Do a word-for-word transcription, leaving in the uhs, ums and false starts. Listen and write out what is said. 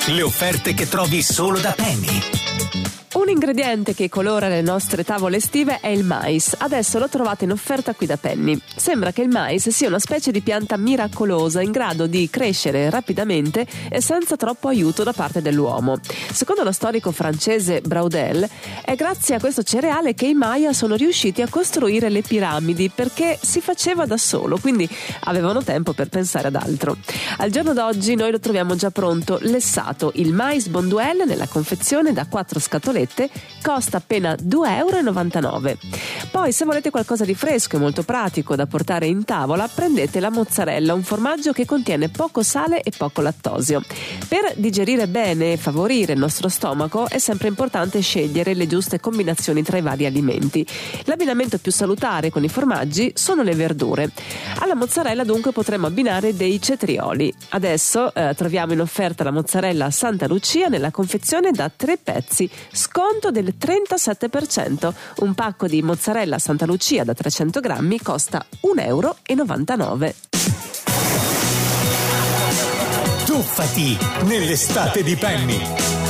Le offerte che trovi solo da Penny. Un ingrediente che colora le nostre tavole estive è il mais. Adesso lo trovate in offerta qui da Penny. Sembra che il mais sia una specie di pianta miracolosa in grado di crescere rapidamente e senza troppo aiuto da parte dell'uomo. Secondo lo storico francese Braudel, è grazie a questo cereale che i Maya sono riusciti a costruire le piramidi, perché si faceva da solo, quindi avevano tempo per pensare ad altro. Al giorno d'oggi noi lo troviamo già pronto, lessato. Il mais Bonduelle nella confezione da quattro scatolette costa appena due virgola novantanove euro. Poi, se volete qualcosa di fresco e molto pratico da portare in tavola, prendete la mozzarella, un formaggio che contiene poco sale e poco lattosio. Per digerire bene e favorire il nostro stomaco è sempre importante scegliere le giuste combinazioni tra i vari alimenti. L'abbinamento più salutare con i formaggi sono le verdure. Alla mozzarella dunque potremmo abbinare dei cetrioli. Adesso eh, troviamo in offerta la mozzarella Santa Lucia nella confezione da tre pezzi, sconto del trentasette per cento. Un pacco di mozzarella Santa Lucia da trecento grammi costa un virgola novantanove euro. Tuffati nell'estate di Penny.